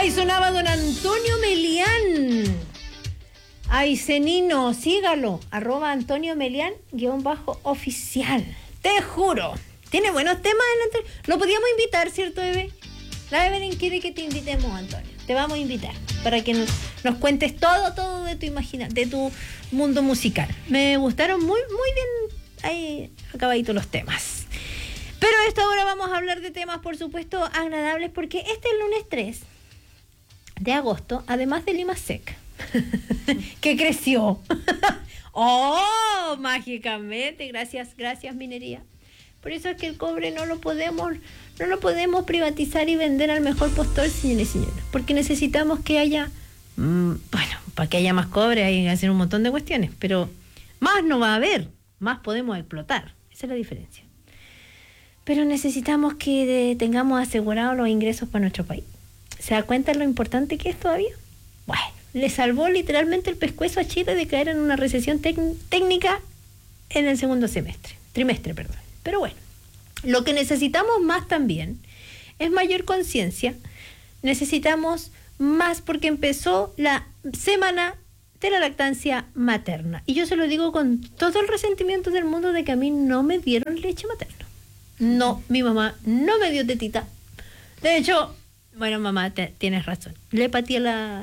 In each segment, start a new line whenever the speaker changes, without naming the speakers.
Ahí sonaba don Antonio Melián. Ay, Cenino, sígalo, @Antonio Melián _oficial. Te juro, tiene buenos temas el Antonio. Lo podíamos invitar, ¿cierto, Eve? La Evelyn quiere que te invitemos, Antonio. Te vamos a invitar para que nos cuentes todo de tu de tu mundo musical. Me gustaron muy bien ahí acabaditos los temas. Pero a esta hora vamos a hablar de temas, por supuesto, agradables, porque este es el lunes 3 de agosto, además del IMASEC, que creció. ¡Oh! Mágicamente, gracias minería. Por eso es que el cobre no lo podemos privatizar y vender al mejor postor, señores y señoras, porque necesitamos que haya, para que haya más cobre hay que hacer un montón de cuestiones, pero más no va a haber, más podemos explotar, esa es la diferencia. Pero necesitamos que tengamos asegurados los ingresos para nuestro país. ¿Se da cuenta de lo importante que es todavía? Bueno, le salvó literalmente el pescuezo a Chile de caer en una recesión técnica en el segundo trimestre. Pero bueno, lo que necesitamos más también es mayor conciencia. Necesitamos más porque empezó la semana de la lactancia materna. Y yo se lo digo con todo el resentimiento del mundo de que a mí no me dieron leche materna. No, mi mamá no me dio tetita. De hecho, bueno, mamá, tienes razón. Le pateé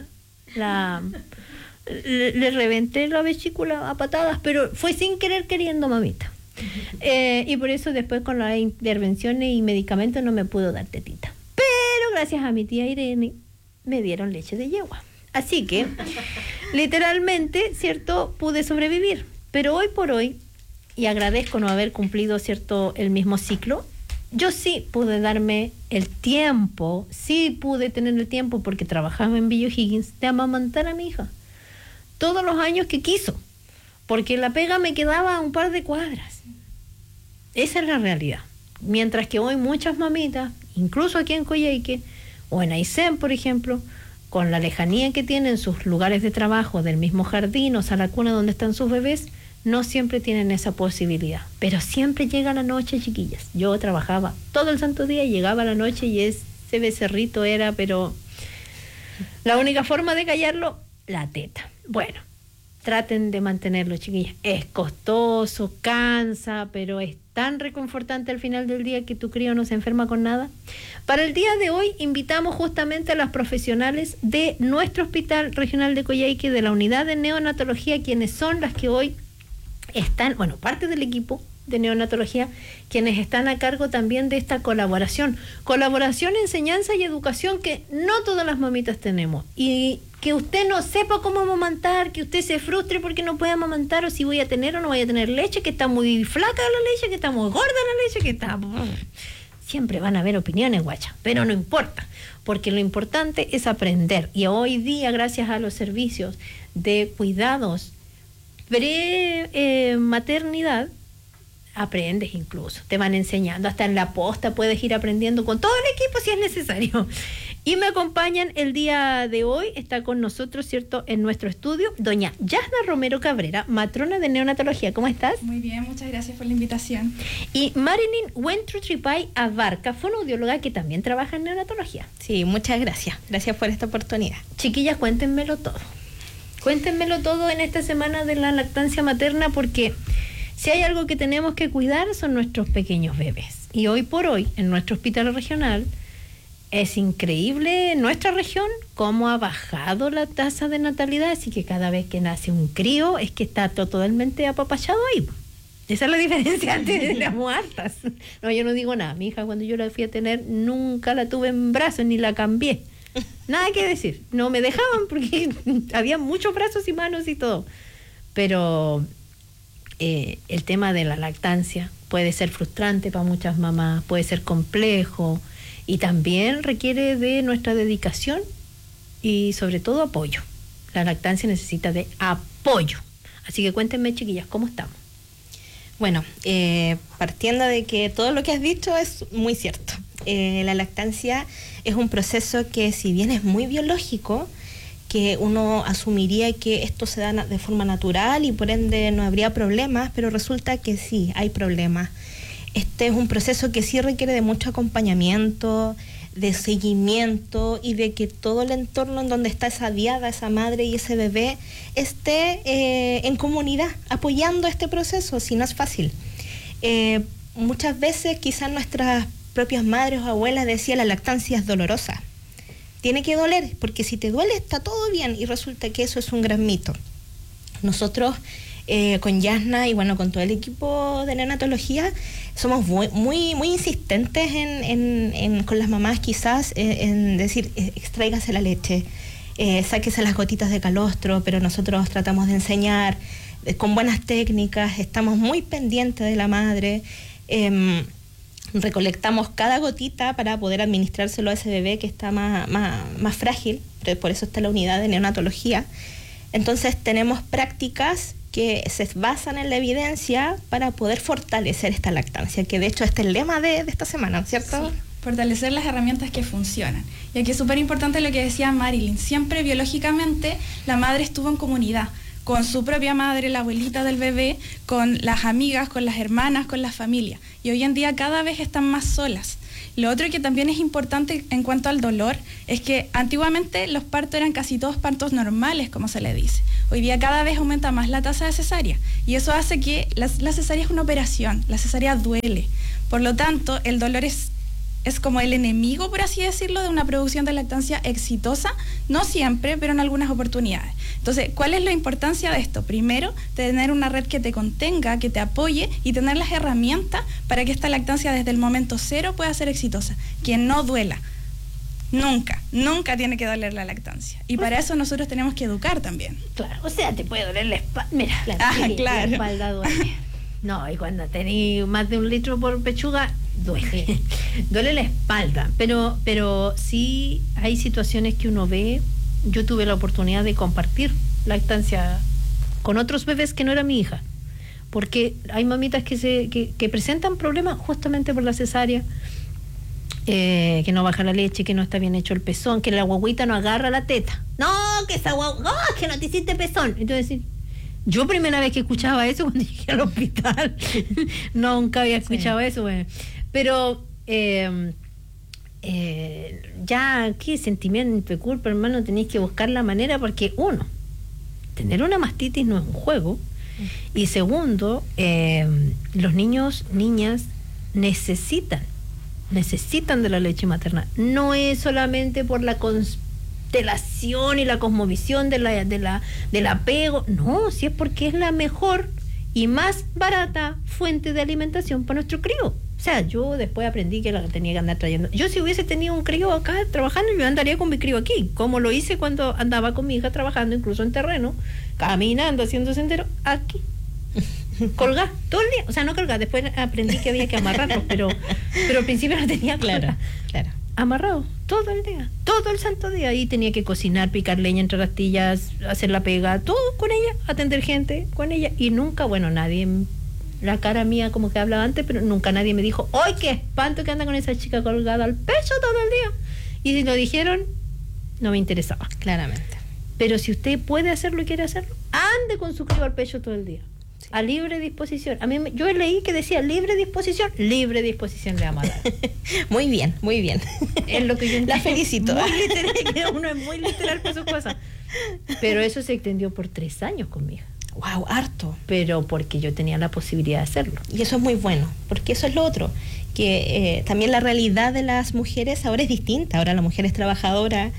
le reventé la vesícula a patadas, pero fue sin querer queriendo, mamita. Y por eso después con las intervenciones y medicamentos no me pudo dar tetita. Pero gracias a mi tía Irene me dieron leche de yegua. Así que, literalmente, ¿cierto? Pude sobrevivir. Pero hoy por hoy, y agradezco no haber cumplido, ¿cierto?, el mismo ciclo, yo sí pude darme el tiempo, porque trabajaba en Villa O'Higgins, de amamantar a mi hija todos los años que quiso, porque la pega me quedaba a un par de cuadras. Esa es la realidad. Mientras que hoy muchas mamitas, incluso aquí en Coyhaique o en Aysén, por ejemplo, con la lejanía que tienen sus lugares de trabajo del mismo jardín o sala cuna donde están sus bebés, no siempre tienen esa posibilidad, pero siempre llega la noche, chiquillas. Yo trabajaba todo el santo día y llegaba la noche y ese becerrito era, pero la única forma de callarlo, la teta. Bueno, traten de mantenerlo, chiquillas. Es costoso, cansa, pero es tan reconfortante al final del día que tu crío no se enferma con nada. Para el día de hoy invitamos justamente a las profesionales de nuestro Hospital Regional de Coyhaique, de la unidad de neonatología, quienes son las que hoy están, parte del equipo de neonatología, quienes están a cargo también de esta colaboración, enseñanza y educación que no todas las mamitas tenemos, y que usted no sepa cómo amamantar, que usted se frustre porque no puede amamantar, o si voy a tener o no voy a tener leche, que está muy flaca la leche, que está muy gorda la leche, que está... Siempre van a haber opiniones, guacha, pero no importa, porque lo importante es aprender, y hoy día, gracias a los servicios de cuidados maternidad, aprendes incluso, te van enseñando, hasta en la posta puedes ir aprendiendo con todo el equipo si es necesario. Y me acompañan el día de hoy, está con nosotros, ¿cierto?, en nuestro estudio, doña Yasna Romero Cabrera, matrona de neonatología. ¿Cómo estás?
Muy bien, muchas gracias por la invitación.
Y Marilyn Wentrupay Abarca, fonoaudióloga que también trabaja en neonatología.
Sí, muchas gracias por esta oportunidad.
Chiquillas, cuéntenmelo todo en esta semana de la lactancia materna, porque si hay algo que tenemos que cuidar son nuestros pequeños bebés. Y hoy por hoy, en nuestro hospital regional, es increíble en nuestra región cómo ha bajado la tasa de natalidad, así que cada vez que nace un crío es que está totalmente apapachado ahí. Esa es la diferencia, antes éramos hartas. No, yo no digo nada. Mi hija, cuando yo la fui a tener, nunca la tuve en brazos ni la cambié. Nada que decir, no me dejaban porque había muchos brazos y manos y todo, pero el tema de la lactancia puede ser frustrante para muchas mamás, puede ser complejo y también requiere de nuestra dedicación y sobre todo apoyo. La lactancia necesita de apoyo, así que cuéntenme, chiquillas, ¿cómo estamos?
Bueno, partiendo de que todo lo que has dicho es muy cierto. La lactancia es un proceso que, si bien es muy biológico, que uno asumiría que esto se da de forma natural y por ende no habría problemas, pero resulta que sí, hay problemas. Este es un proceso que sí requiere de mucho acompañamiento, de seguimiento y de que todo el entorno en donde está esa diada, esa madre y ese bebé esté en comunidad, apoyando este proceso, si no es fácil. Muchas veces quizás nuestras propias madres o abuelas decían la lactancia es dolorosa. Tiene que doler, porque si te duele está todo bien, y resulta que eso es un gran mito. Nosotros con Yasna y bueno, con todo el equipo de neonatología somos muy insistentes con las mamás quizás en decir extráigase la leche, sáquese las gotitas de calostro, pero nosotros tratamos de enseñar con buenas técnicas, estamos muy pendientes de la madre, recolectamos cada gotita para poder administrárselo a ese bebé que está más frágil, por eso está la unidad de neonatología. Entonces tenemos prácticas que se basan en la evidencia para poder fortalecer esta lactancia, que de hecho este es el lema de esta semana, ¿cierto?
Sí, fortalecer las herramientas que funcionan. Y aquí es súper importante lo que decía Marilyn, siempre biológicamente la madre estuvo en comunidad, con su propia madre, la abuelita del bebé, con las amigas, con las hermanas, con la familia. Y hoy en día cada vez están más solas. Lo otro que también es importante en cuanto al dolor es que antiguamente los partos eran casi todos partos normales, como se le dice. Hoy día cada vez aumenta más la tasa de cesárea y eso hace que la cesárea es una operación, la cesárea duele. Por lo tanto, el dolor es como el enemigo, por así decirlo, de una producción de lactancia exitosa, no siempre, pero en algunas oportunidades. Entonces, ¿cuál es la importancia de esto? Primero, tener una red que te contenga, que te apoye y tener las herramientas para que esta lactancia desde el momento cero pueda ser exitosa, que no duela. Nunca tiene que doler la lactancia. Y para eso nosotros tenemos que educar también.
Claro, o sea, te puede doler la espalda. Mira,
claro.
La espalda duele. No, y cuando tenés más de 1 litro por pechuga, duele. Duele la espalda. Pero sí hay situaciones que uno ve. Yo tuve la oportunidad de compartir lactancia con otros bebés que no era mi hija. Porque hay mamitas que presentan problemas justamente por la cesárea. Que no baja la leche, que no está bien hecho el pezón, que la guaguita no agarra la teta. No, que esa guagua, no, que no te hiciste pezón. Entonces, yo primera vez que escuchaba eso cuando llegué al hospital, nunca había escuchado eso, bueno. Pero ya, qué sentimiento de culpa, hermano, tenéis que buscar la manera, porque uno, tener una mastitis no es un juego, y segundo, los niños, niñas necesitan de la leche materna. No es solamente por la constelación y la cosmovisión del apego, no, si es porque es la mejor y más barata fuente de alimentación para nuestro crío. O sea, yo después aprendí que la tenía que andar trayendo. Yo si hubiese tenido un crío acá trabajando, yo andaría con mi crío aquí, como lo hice cuando andaba con mi hija trabajando, incluso en terreno, caminando, haciendo sendero, aquí. Colgar todo el día, o sea, no colgar, después aprendí que había que amarrarlos, pero al principio no tenía
claro.
Amarrado todo el día, todo el santo día, y tenía que cocinar, picar leña entre las astillas, hacer la pega, todo con ella, atender gente con ella, y nunca, bueno, nadie, la cara mía como que hablaba antes, pero nunca nadie me dijo, ¡ay, qué espanto que anda con esa chica colgada al pecho todo el día! Y si lo dijeron, no me interesaba.
Claramente.
Pero si usted puede hacerlo y quiere hacerlo, ande con su crío al pecho todo el día. A libre disposición. A mí yo leí que decía libre disposición de Amadar.
Muy bien.
Es lo que yo
la felicito.
Muy literal, uno es muy literal para sus cosas. Pero eso se extendió por 3 años con mi hija.
Wow, harto.
Pero porque yo tenía la posibilidad de hacerlo.
Y eso es muy bueno, porque eso es lo otro, que también la realidad de las mujeres ahora es distinta. Ahora la mujer es trabajadora,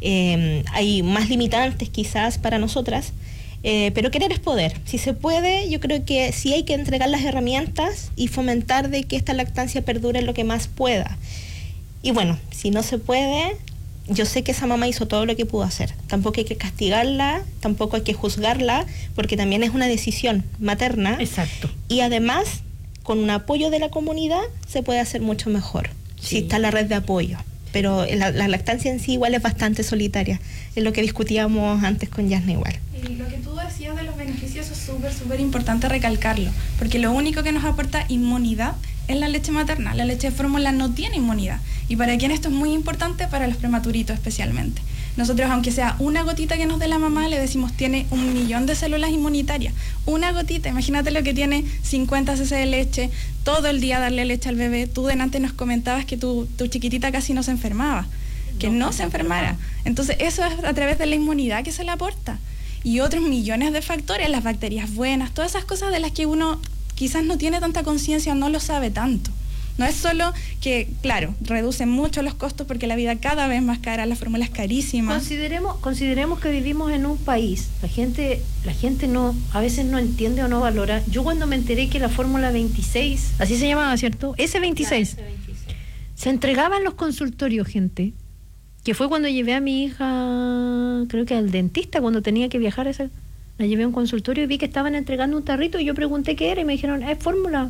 hay más limitantes quizás para nosotras. Pero querer es poder. Si se puede, yo creo que sí hay que entregar las herramientas y fomentar de que esta lactancia perdure lo que más pueda. Y bueno, si no se puede, yo sé que esa mamá hizo todo lo que pudo hacer. Tampoco hay que castigarla, tampoco hay que juzgarla, porque también es una decisión materna.
Exacto.
Y además, con un apoyo de la comunidad, se puede hacer mucho mejor. Sí. Si está la red de apoyo. Pero la lactancia en sí igual es bastante solitaria. Es lo que discutíamos antes con Yasna igual.
Y lo que tú decías de los beneficios es súper importante recalcarlo, porque lo único que nos aporta inmunidad es la leche materna. La leche de fórmula no tiene inmunidad. Y para quien esto es muy importante, para los prematuritos especialmente. Nosotros, aunque sea una gotita que nos dé la mamá, le decimos tiene 1 millón de células inmunitarias. Una gotita, imagínate lo que tiene 50 cc de leche, todo el día darle leche al bebé. Tú delante nos comentabas que tu chiquitita casi no se enfermaba, que no se enfermara. Entonces eso es a través de la inmunidad que se le aporta. Y otros millones de factores, las bacterias buenas, todas esas cosas de las que uno quizás no tiene tanta conciencia, no lo sabe tanto. No es solo que, claro, reducen mucho los costos porque la vida cada vez más cara, la fórmula es carísima.
Consideremos que vivimos en un país, la gente no, a veces no entiende o no valora. Yo cuando me enteré que la fórmula 26, así se llamaba, ¿cierto? S26, claro, S26, se entregaba en los consultorios, gente, que fue cuando llevé a mi hija, creo que al dentista, cuando tenía que viajar, la llevé a un consultorio y vi que estaban entregando un tarrito y yo pregunté qué era y me dijeron, es fórmula.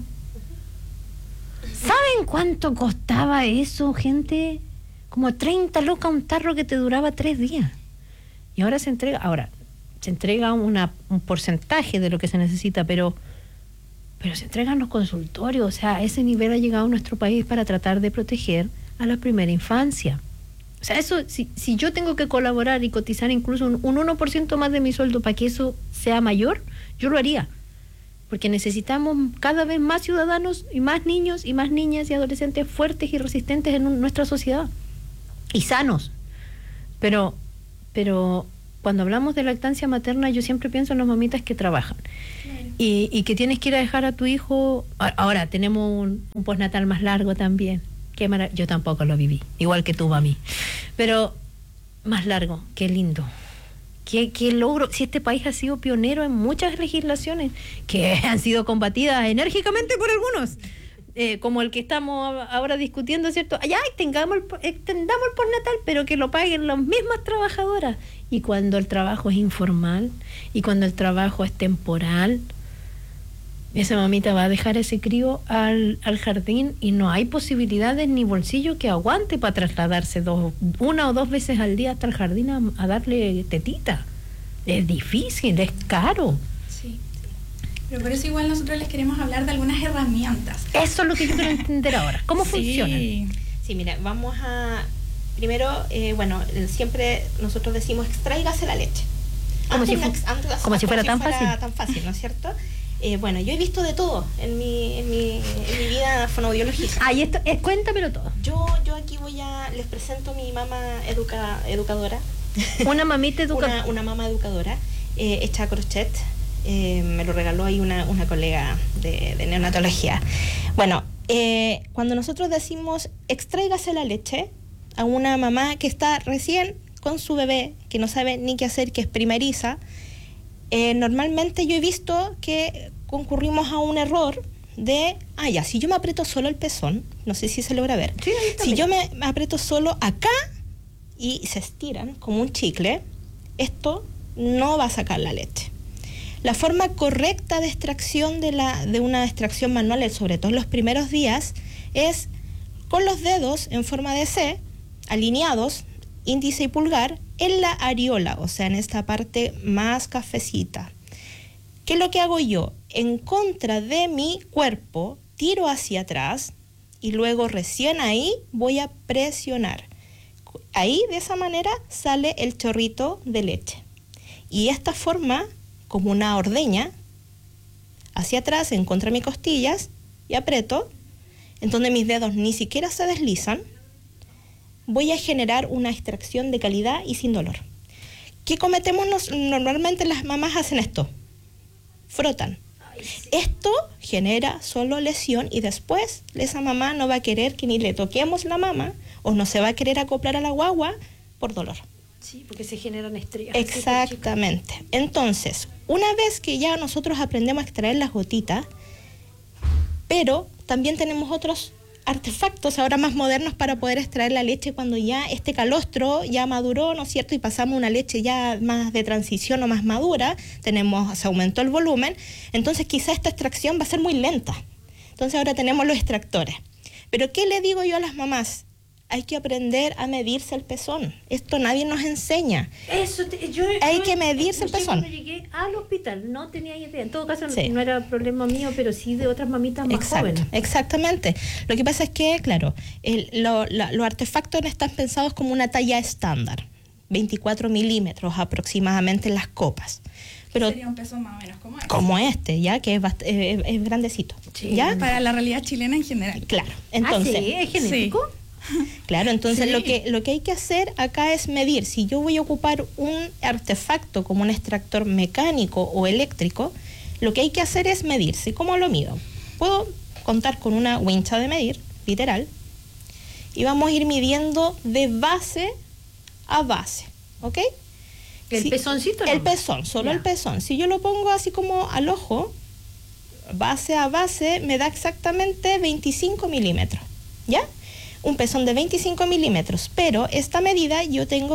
¿Saben cuánto costaba eso, gente? Como 30 lucas un tarro que te duraba 3 días. Y ahora se entrega un porcentaje de lo que se necesita, pero se entregan los consultorios. O sea, a ese nivel ha llegado nuestro país para tratar de proteger a la primera infancia. O sea, eso, si yo tengo que colaborar y cotizar incluso un 1% más de mi sueldo para que eso sea mayor, yo lo haría. Porque necesitamos cada vez más ciudadanos y más niños y más niñas y adolescentes fuertes y resistentes en nuestra sociedad. Y sanos. Pero cuando hablamos de lactancia materna, yo siempre pienso en las mamitas que trabajan. Claro. Y que tienes que ir a dejar a tu hijo. Ahora, tenemos un postnatal más largo también. Yo tampoco lo viví, igual que tú, mami. Pero más largo, qué lindo. ¿Qué logro? Si este país ha sido pionero en muchas legislaciones que han sido combatidas enérgicamente por algunos, como el que estamos ahora discutiendo, ¿cierto? Ya extendamos el postnatal, pero que lo paguen las mismas trabajadoras. Y cuando el trabajo es informal y cuando el trabajo es temporal, esa mamita va a dejar ese crío al jardín y no hay posibilidades ni bolsillo que aguante para trasladarse 1 o 2 veces al día hasta el jardín a darle tetita. Es difícil, es caro.
Sí. Pero por eso igual nosotros les queremos hablar de algunas herramientas.
Eso es lo que yo quiero entender ahora. ¿Cómo funcionan?
Sí, mira, vamos a... Primero, siempre nosotros decimos extráigase la leche.
Como si fuera tan
fácil, ¿no es cierto? Yo he visto de todo en mi vida fonoaudiológica.
Y esto cuéntamelo todo.
Yo aquí les presento a mi mamá educadora.
Una mamita educadora.
Una mamá educadora, hecha a crochet. Me lo regaló ahí una colega de neonatología. Cuando nosotros decimos extráigase la leche a una mamá que está recién con su bebé, que no sabe ni qué hacer, que es primeriza, normalmente yo he visto que concurrimos a un error de, si yo me aprieto solo el pezón, no sé si se logra ver,
sí,
si yo me aprieto solo acá y se estiran como un chicle, esto no va a sacar la leche. La forma correcta de extracción de una extracción manual, sobre todo en los primeros días, es con los dedos en forma de C, alineados, índice y pulgar, en la areola, o sea, en esta parte más cafecita. ¿Qué es lo que hago yo? En contra de mi cuerpo, tiro hacia atrás y luego recién ahí voy a presionar. Ahí, de esa manera, sale el chorrito de leche. Y esta forma, como una ordeña, hacia atrás, en contra de mis costillas, y aprieto, en donde mis dedos ni siquiera se deslizan, voy a generar una extracción de calidad y sin dolor. ¿Qué cometemos normalmente? Las mamás hacen esto, frotan. Esto genera solo lesión y después esa mamá no va a querer que ni le toquemos la mama o no se va a querer acoplar a la guagua por dolor.
Sí, porque se generan estrías.
Exactamente. Entonces, una vez que ya nosotros aprendemos a extraer las gotitas, pero también tenemos otros artefactos ahora más modernos para poder extraer la leche cuando ya este calostro ya maduró, ¿no es cierto? Y pasamos a una leche ya más de transición o más madura, se aumentó el volumen, entonces quizá esta extracción va a ser muy lenta. Entonces ahora tenemos los extractores. Pero ¿qué le digo yo a las mamás? hay que aprender a medirse el pezón. Esto nadie nos enseña. Hay que medirse el pezón.
Cuando llegué al hospital no tenía idea. En todo caso
Sí.
no era problema mío, pero sí de otras mamitas más jóvenes.
Exactamente. Lo que pasa es que, claro, los artefactos están pensados como una talla estándar, 24 milímetros aproximadamente en las copas. Pero
sería un peso más o menos
como este, ya que es grandecito.
Sí.
¿Ya?
para la realidad chilena en general.
Claro. Entonces,
¿sí? ¿Es genético?
claro, entonces
Sí.
lo que hay que hacer acá es medir. Si yo voy a ocupar un artefacto como un extractor mecánico o eléctrico, lo que hay que hacer es medirse. ¿Cómo lo mido? Puedo contar con una wincha de medir, literal, y vamos a ir midiendo de base a base, ¿ok?
¿El pezoncito?
El
nomás?
pezón, solo
Ya.
el pezón. Si yo lo pongo así como al ojo, base a base, me da exactamente 25 milímetros, ¿ya? Un pezón de 25 milímetros, pero esta medida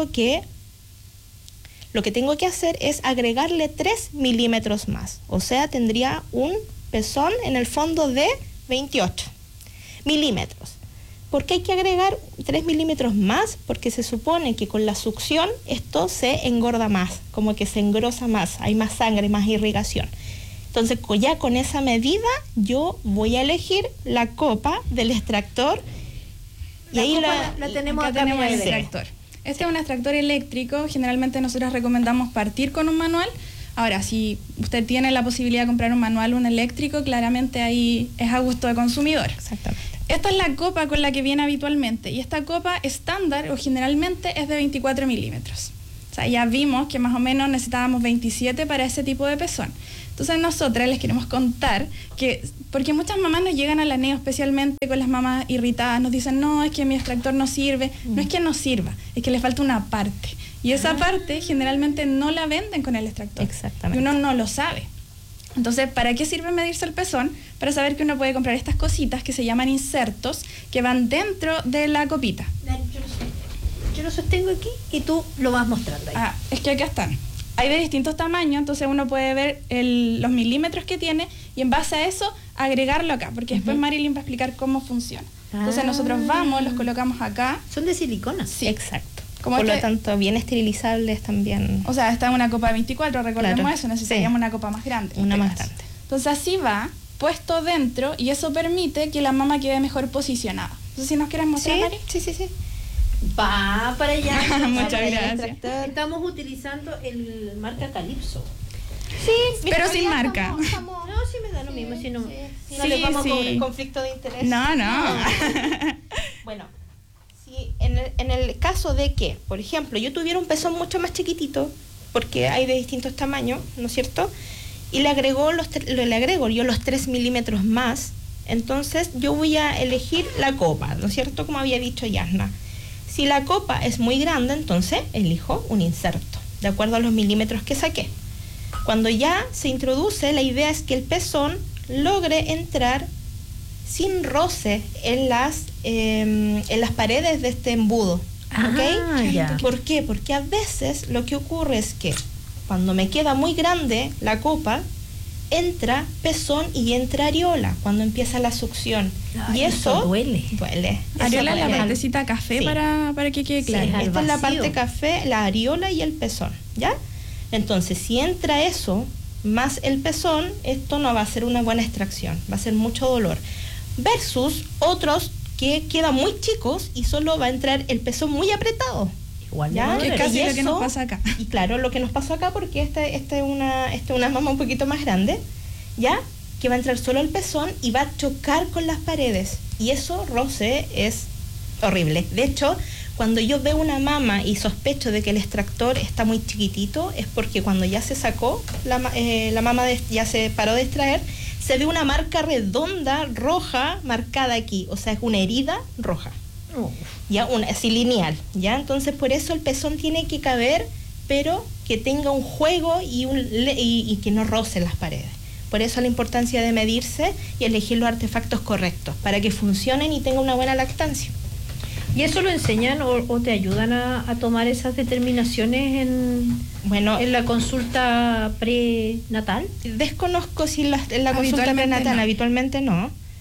lo que tengo que hacer es agregarle 3 milímetros más, o sea, tendría un pezón en el fondo de 28 milímetros. ¿Por qué hay que agregar 3 milímetros más? Porque se supone que con la succión esto se engorda más, como que se engrosa más, hay más sangre, más irrigación. Entonces ya con esa medida yo voy a elegir la copa del extractor y ahí
la tenemos
Acá
acá.
tenemos el
mira, mira.
extractor. Este es un extractor eléctrico. Generalmente nosotros recomendamos partir con un manual. Ahora, si usted tiene la posibilidad de comprar un manual, un eléctrico, claramente ahí es a gusto de consumidor.
Exactamente.
Esta es la copa con la que viene habitualmente y esta copa estándar o generalmente es de 24 milímetros. O sea, ya vimos que más o menos necesitábamos 27 para ese tipo de pezón. Entonces nosotras les queremos contar que, porque muchas mamás nos llegan al ANEO, especialmente con las mamás irritadas, nos dicen, no, es que mi extractor no sirve. No es que no sirva, es que le falta una parte. Y esa parte generalmente no la venden con el extractor.
Exactamente.
Y uno no lo sabe. Entonces, ¿para qué sirve medirse el pezón? Para saber que uno puede comprar estas cositas que se llaman insertos, que van dentro de la copita.
Yo lo sostengo aquí y tú lo vas mostrando ahí.
Ah, es que acá están. Hay de distintos tamaños, entonces uno puede ver los milímetros que tiene y en base a eso agregarlo acá, porque después Marilyn va a explicar cómo funciona. Entonces nosotros vamos, los colocamos acá.
Son de silicona.
Sí.
Exacto.
Como
Por lo
este-
tanto, bien esterilizables también.
O sea, está en una copa de 24, recordemos
Claro,
eso, necesitaríamos
sí.
una copa más grande. en
Una
este
más
caso.
grande.
Entonces así va, puesto dentro, y eso permite que la mama quede mejor posicionada. Entonces, si nos quieres mostrar,
Sí,
Mari.
sí.
Va para allá.
Muchas
Para el
gracias.
extractor. Estamos utilizando el marca Calypso.
Pero sin marca.
No, sí me da lo mismo. Si no, no
Sí,
le vamos
sí.
a cobrar.
Conflicto de interés.
No, no.
Bueno, si en el caso de que, por ejemplo, yo tuviera un pezón mucho más chiquitito, porque hay de distintos tamaños, ¿no es cierto? Y le agrego yo los 3 milímetros más, entonces yo voy a elegir la copa, ¿no es cierto? Como había dicho Yasna. Si la copa es muy grande, entonces elijo un inserto, de acuerdo a los milímetros que saqué. Cuando ya se introduce, la idea es que el pezón logre entrar sin roce en las paredes de este embudo.
Ah,
¿Ok?
ya.
¿Por qué? Porque a veces lo que ocurre es que cuando me queda muy grande la copa, entra pezón y entra areola cuando empieza la succión.
Ay,
y eso
duele.
Duele.
Areola es la
duele.
partecita café
Sí.
para que quede
Sí,
claro.
al
esta es la
vacío.
parte café, la areola y el pezón, ¿ya? Entonces, si entra eso más el pezón, esto no va a ser una buena extracción, va a ser mucho dolor. Versus otros que quedan muy chicos y solo va a entrar el pezón muy apretado.
Igual
¿Ya?
me va a
Que
doler.
casi
Y
lo que nos pasa acá.
Y claro, lo que nos pasó acá, porque esta es una mama un poquito más grande, ¿ya? Que va a entrar solo el pezón y va a chocar con las paredes. Y eso, roce, es horrible. De hecho, cuando yo veo una mama y sospecho de que el extractor está muy chiquitito, es porque cuando ya se sacó, la mama ya se paró de extraer, se ve una marca redonda, roja, marcada aquí. O sea, es una herida roja.
Oh.
Ya, así lineal, ¿ya? Entonces por eso el pezón tiene que caber, pero que tenga un juego y que no roce las paredes. Por eso la importancia de medirse y elegir los artefactos correctos, para que funcionen y tengan una buena lactancia.
¿Y eso lo enseñan o te ayudan a tomar esas determinaciones
Bueno,
en la consulta prenatal?
desconozco si en la consulta
Habitualmente
prenatal,
no.
habitualmente no.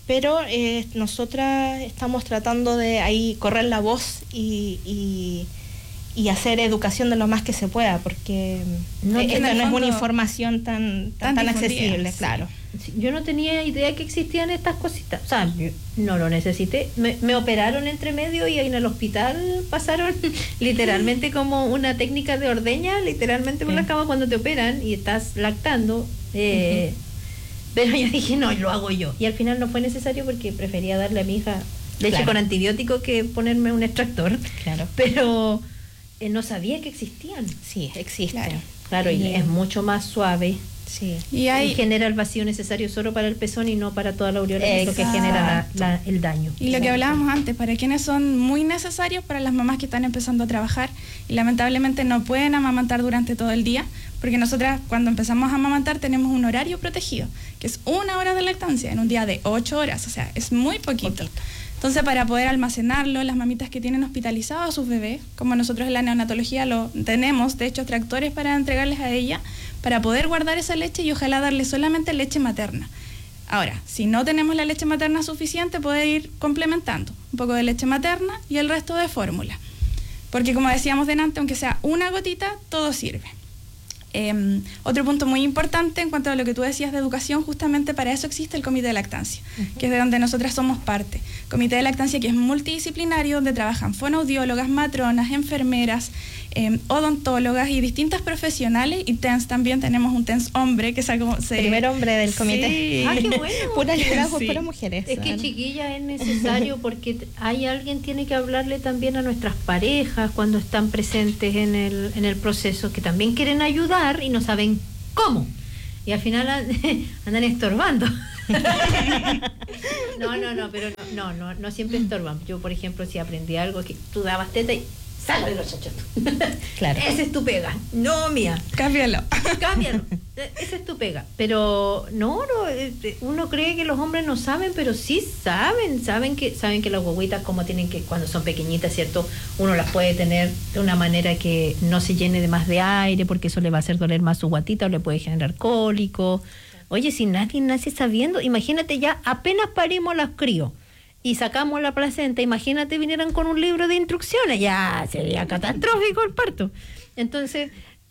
pero nosotras estamos tratando de ahí correr la voz y hacer educación de lo más que se pueda, porque esta no es una información tan accesible, sí. Claro.
Yo no tenía idea que existían estas cositas, o sea, yo no lo necesité. Me operaron entre medio y ahí en el hospital pasaron literalmente como una técnica de ordeña, literalmente por la cama cuando te operan y estás lactando. Pero yo dije, no, lo hago yo. Y al final no fue necesario porque prefería darle a mi hija leche con antibiótico que ponerme un extractor.
Claro.
Pero no sabía que existían.
Sí, existen.
Claro, y es mucho más suave.
Sí.
Y genera el vacío necesario solo para el pezón y no para toda la aureola, que es lo que genera el daño.
Y lo que hablábamos antes, para quienes son muy necesarios, para las mamás que están empezando a trabajar y lamentablemente no pueden amamantar durante todo el día, porque nosotras cuando empezamos a amamantar tenemos un horario protegido, que es 1 hora de lactancia en un día de 8 horas, o sea, es muy poquito. Entonces, para poder almacenarlo, las mamitas que tienen hospitalizados a sus bebés, como nosotros en la neonatología lo tenemos, de hecho, extractores para entregarles a ella, para poder guardar esa leche y ojalá darle solamente leche materna. Ahora, si no tenemos la leche materna suficiente, puede ir complementando un poco de leche materna y el resto de fórmula. Porque como decíamos delante, aunque sea una gotita, todo sirve. Otro punto muy importante en cuanto a lo que tú decías de educación, justamente para eso existe el comité de lactancia, que es de donde nosotras somos parte. Comité de lactancia que es multidisciplinario, donde trabajan fonoaudiólogas, matronas, enfermeras, odontólogas y distintas profesionales, y TENS también, tenemos un TENS hombre que es como
primer hombre del comité.
Sí. Ah, qué bueno.
Pura liderazgo, pura mujeres.
Es que, chiquilla, es necesario porque alguien tiene que hablarle también a nuestras parejas cuando están presentes en el proceso, que también quieren ayudar y no saben cómo, y al final andan estorbando. Pero no siempre estorban. Yo, por ejemplo, si aprendí algo, que tú dabas teta y sal de los chachotos. Claro. Esa es tu pega, no mía.
Cámbialo.
Esa es tu pega. Pero uno cree que los hombres no saben, pero sí saben que las guaguitas como tienen que, cuando son pequeñitas, ¿cierto? Uno las puede tener de una manera que no se llene de más de aire, porque eso le va a hacer doler más su guatita o le puede generar cólico. Oye, si nadie nace sabiendo, imagínate, ya apenas parimos las críos y sacamos la placenta, imagínate vinieran con un libro de instrucciones, ya sería catastrófico el parto. Entonces,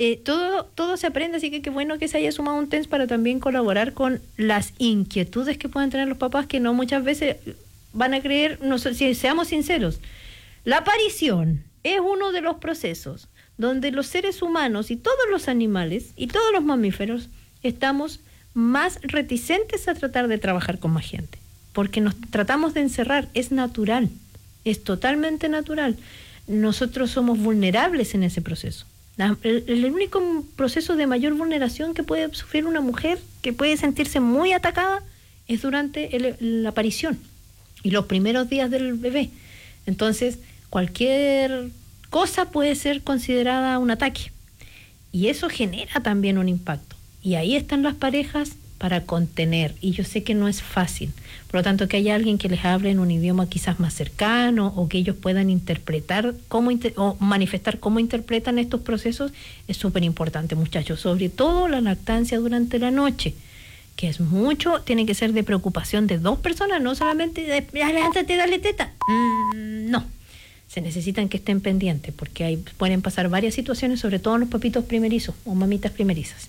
todo se aprende, así que qué bueno que se haya sumado un TENS para también colaborar con las inquietudes que puedan tener los papás, que no muchas veces van a creer, si seamos sinceros, la aparición es uno de los procesos donde los seres humanos y todos los animales y todos los mamíferos estamos más reticentes a tratar de trabajar con más gente, porque nos tratamos de encerrar. Es natural, es totalmente natural. Nosotros somos vulnerables en ese proceso. El único proceso de mayor vulneración que puede sufrir una mujer, que puede sentirse muy atacada, es durante la aparición y los primeros días del bebé. Entonces, cualquier cosa puede ser considerada un ataque, y eso genera también un impacto. Y ahí están las parejas para contener, y yo sé que no es fácil, por lo tanto que haya alguien que les hable en un idioma quizás más cercano, o que ellos puedan interpretar o manifestar cómo interpretan estos procesos, es súper importante, muchachos, sobre todo la lactancia durante la noche, que es mucho, tiene que ser de preocupación de 2 personas, no solamente de levántate, dale teta, no, se necesitan que estén pendientes, porque ahí pueden pasar varias situaciones, sobre todo en los papitos primerizos o mamitas primerizas.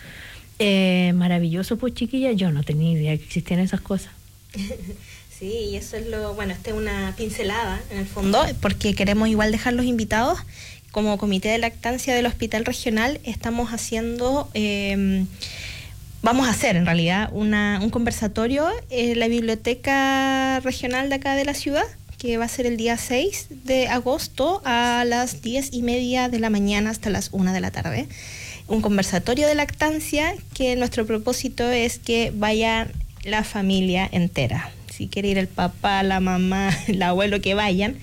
Maravilloso, pues, chiquilla, yo no tenía idea que existían esas cosas.
Sí, y eso es esta es una pincelada en el fondo, porque queremos igual dejar los invitados. Como comité de lactancia del Hospital Regional estamos haciendo, vamos a hacer en realidad un conversatorio en la Biblioteca Regional de acá de la ciudad, que va a ser el día 6 de agosto a las 10:30 de la mañana hasta las 1 de la tarde. Un conversatorio de lactancia, que nuestro propósito es que vaya la familia entera. Si quiere ir el papá, la mamá, el abuelo, que vayan.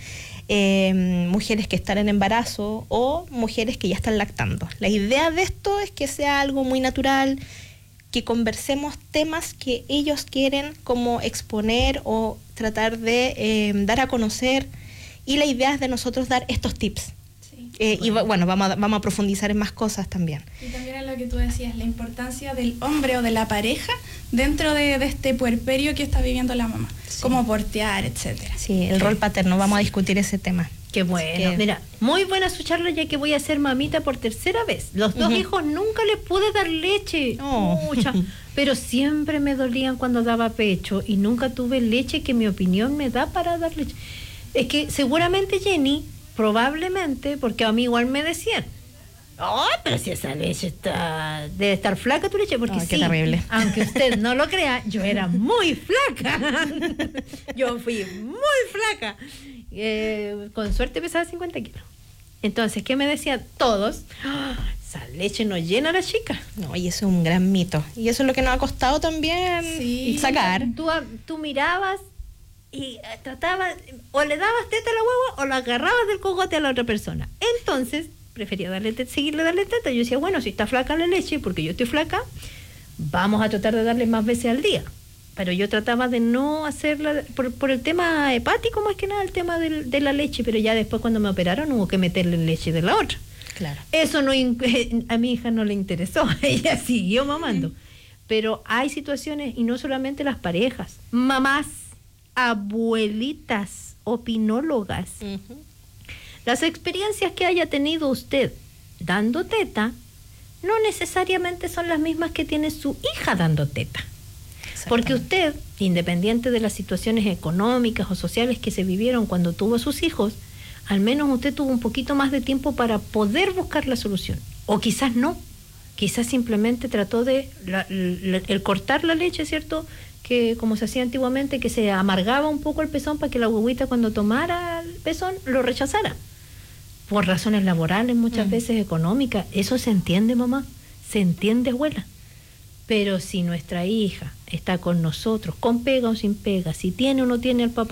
Mujeres que están en embarazo o mujeres que ya están lactando. La idea de esto es que sea algo muy natural, que conversemos temas que ellos quieren como exponer o tratar de dar a conocer, y la idea es de nosotros dar estos tips. Y bueno, vamos a profundizar en más cosas también.
Y también en la lo que tú decías, la importancia del hombre o de la pareja dentro de este puerperio que está viviendo la mamá, cómo portear, etcétera.
Sí, el rol paterno, vamos a discutir ese tema.
Qué bueno. Mira, muy buena su charla, ya que voy a ser mamita por tercera vez. Los dos hijos nunca les pude dar leche. Mucha. Pero siempre me dolían cuando daba pecho y nunca tuve leche que en mi opinión me da para dar leche. Es que seguramente Jenny, probablemente, porque a mí igual me decían, pero si esa leche debe estar flaca tu leche, porque
qué terrible.
Aunque usted no lo crea, yo era muy flaca. Yo fui muy flaca. Con suerte pesaba 50 kilos. Entonces, ¿qué me decían todos? Esa leche no llena a la chica.
No, y eso es un gran mito. Y eso es lo que nos ha costado también sacar.
Tú mirabas y tratabas, o le dabas teta a la hueva o la agarrabas del cogote a la otra persona. Entonces, prefería seguirle darle teta. Yo decía, bueno, si está flaca la leche, porque yo estoy flaca, vamos a tratar de darle más veces al día. Pero yo trataba de no hacerla por el tema hepático, más que nada el tema de la leche, pero ya después cuando me operaron hubo que meterle leche de la otra.
Claro.
Eso no a mi hija no le interesó, ella siguió mamando. Pero hay situaciones, y no solamente las parejas, mamás, abuelitas, opinólogas. Las experiencias que haya tenido usted dando teta no necesariamente son las mismas que tiene su hija dando teta. Porque usted, independiente de las situaciones económicas o sociales que se vivieron cuando tuvo a sus hijos, al menos usted tuvo un poquito más de tiempo para poder buscar la solución. O quizás no, quizás simplemente trató de el cortar la leche, ¿cierto? Que como se hacía antiguamente, que se amargaba un poco el pezón para que la huevita cuando tomara el pezón lo rechazara. Por razones laborales, muchas veces económicas. Eso se entiende, mamá, se entiende, abuela. Pero si nuestra hija está con nosotros, con pega o sin pega, si tiene o no tiene al papá